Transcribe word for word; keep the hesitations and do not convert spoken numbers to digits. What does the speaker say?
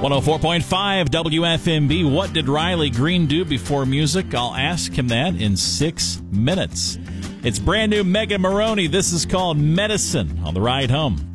one oh four point five W F M B. What did Riley Green do before music? I'll ask him that in six minutes. It's brand new Megan Moroney. This is called Medicine on the ride home.